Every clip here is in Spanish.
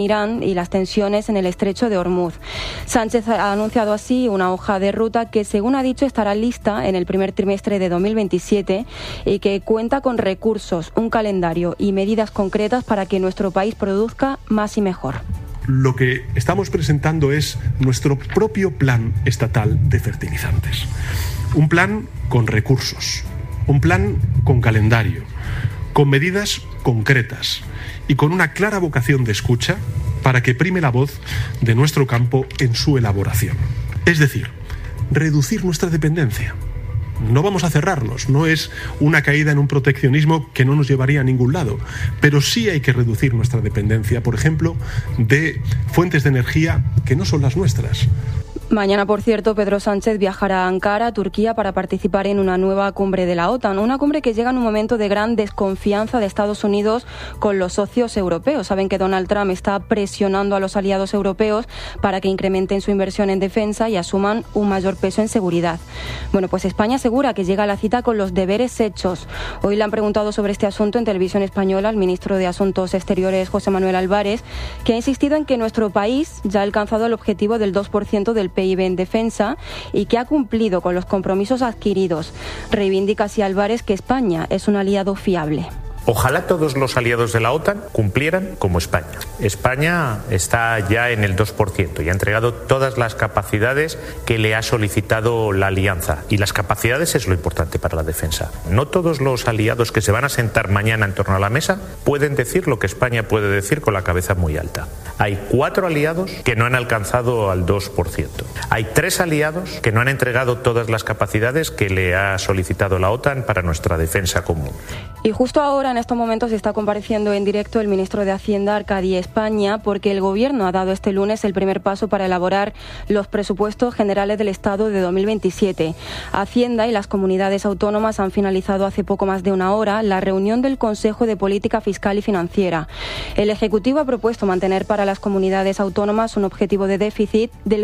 Irán y las tensiones en el estrecho de Hormuz. Sánchez ha anunciado así una hoja de ruta que, según ha dicho, estará lista en el primer trimestre de 2027 y que cuenta con recursos, un calendario y medidas concretas para que nuestro país produzca más y mejor. Lo que estamos presentando es nuestro propio plan estatal de fertilizantes. Un plan con recursos, un plan con calendario, con medidas concretas y con una clara vocación de escucha para que prime la voz de nuestro campo en su elaboración. Es decir, reducir nuestra dependencia. No vamos a cerrarnos, no es una caída en un proteccionismo que no nos llevaría a ningún lado, pero sí hay que reducir nuestra dependencia, por ejemplo, de fuentes de energía que no son las nuestras. Mañana, por cierto, Pedro Sánchez viajará a Ankara, Turquía, para participar en una nueva cumbre de la OTAN. Una cumbre que llega en un momento de gran desconfianza de Estados Unidos con los socios europeos. Saben que Donald Trump está presionando a los aliados europeos para que incrementen su inversión en defensa y asuman un mayor peso en seguridad. Bueno, pues España asegura que llega a la cita con los deberes hechos. Hoy le han preguntado sobre este asunto en Televisión Española al ministro de Asuntos Exteriores, José Manuel Álvarez, que ha insistido en que nuestro país ya ha alcanzado el objetivo del 2% del PIB en defensa y que ha cumplido con los compromisos adquiridos. Reivindica así Álvarez que España es un aliado fiable. Ojalá todos los aliados de la OTAN cumplieran como España. España está ya en el 2% y ha entregado todas las capacidades que le ha solicitado la alianza. Y las capacidades es lo importante para la defensa. No todos los aliados que se van a sentar mañana en torno a la mesa pueden decir lo que España puede decir con la cabeza muy alta. Hay 4 aliados que no han alcanzado al 2%. Hay 3 aliados que no han entregado todas las capacidades que le ha solicitado la OTAN para nuestra defensa común. Y justo ahora, en estos momentos, está compareciendo en directo el ministro de Hacienda, Arcadi España, porque el Gobierno ha dado este lunes el primer paso para elaborar los presupuestos generales del Estado de 2027. Hacienda y las comunidades autónomas han finalizado hace poco más de una hora la reunión del Consejo de Política Fiscal y Financiera. El Ejecutivo ha propuesto mantener para las comunidades autónomas un objetivo de déficit del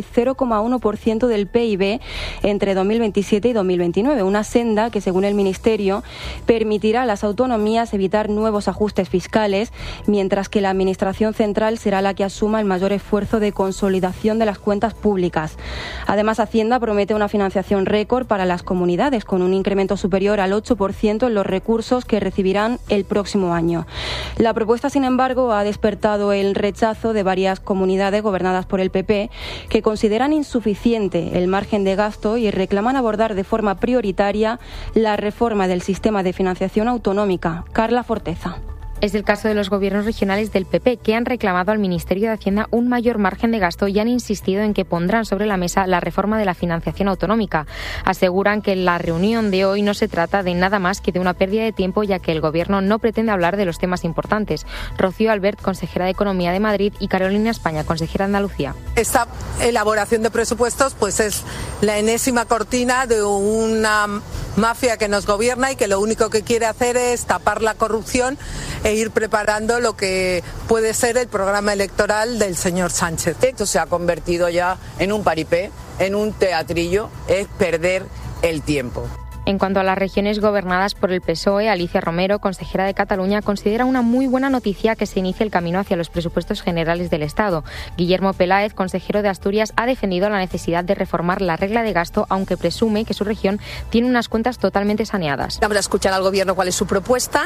0,1% del PIB entre 2027 y 2029, una senda que, según el Ministerio, permitirá a las autonomías evitar nuevos ajustes fiscales, mientras que la Administración central será la que asuma el mayor esfuerzo de consolidación de las cuentas públicas. Además, Hacienda promete una financiación récord para las comunidades, con un incremento superior al 8% en los recursos que recibirán el próximo año. La propuesta, sin embargo, ha despertado el rechazo de varias comunidades gobernadas por el PP, que consideran insuficiente el margen de gasto y reclaman abordar de forma prioritaria la reforma del sistema de financiación autonómica. Carla Forteza. Es el caso de los gobiernos regionales del PP, que han reclamado al Ministerio de Hacienda un mayor margen de gasto y han insistido en que pondrán sobre la mesa la reforma de la financiación autonómica. Aseguran que la reunión de hoy no se trata de nada más que de una pérdida de tiempo, ya que el Gobierno no pretende hablar de los temas importantes. Rocío Albert, consejera de Economía de Madrid, y Carolina España, consejera de Andalucía. Esta elaboración de presupuestos pues es la enésima cortina de una mafia que nos gobierna y que lo único que quiere hacer es tapar la corrupción e ir preparando lo que puede ser el programa electoral del señor Sánchez. Esto se ha convertido ya en un paripé, en un teatrillo, es perder el tiempo. En cuanto a las regiones gobernadas por el PSOE, Alicia Romero, consejera de Cataluña, considera una muy buena noticia que se inicie el camino hacia los presupuestos generales del Estado. Guillermo Peláez, consejero de Asturias, ha defendido la necesidad de reformar la regla de gasto, aunque presume que su región tiene unas cuentas totalmente saneadas. Vamos a escuchar al Gobierno cuál es su propuesta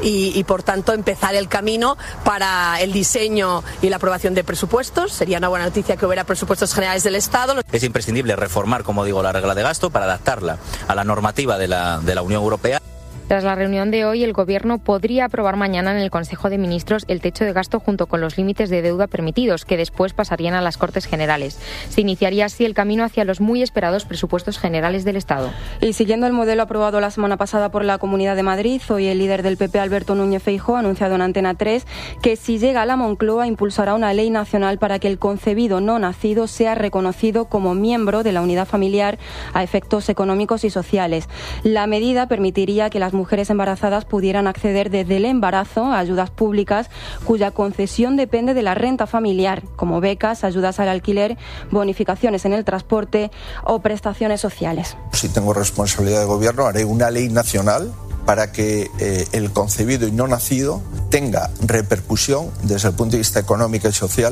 y por tanto, empezar el camino para el diseño y la aprobación de presupuestos. Sería una buena noticia que hubiera presupuestos generales del Estado. Es imprescindible reformar, como digo, la regla de gasto para adaptarla a la normativa de la Unión Europea. Tras la reunión de hoy, el Gobierno podría aprobar mañana en el Consejo de Ministros el techo de gasto junto con los límites de deuda permitidos, que después pasarían a las Cortes Generales. Se iniciaría así el camino hacia los muy esperados presupuestos generales del Estado. Y siguiendo el modelo aprobado la semana pasada por la Comunidad de Madrid, hoy el líder del PP, Alberto Núñez Feijóo, ha anunciado en Antena 3 que si llega a la Moncloa impulsará una ley nacional para que el concebido no nacido sea reconocido como miembro de la unidad familiar a efectos económicos y sociales. La medida permitiría que las mujeres embarazadas pudieran acceder desde el embarazo a ayudas públicas cuya concesión depende de la renta familiar, como becas, ayudas al alquiler, bonificaciones en el transporte o prestaciones sociales. Si tengo responsabilidad de gobierno, haré una ley nacional para que el concebido y no nacido tenga repercusión desde el punto de vista económico y social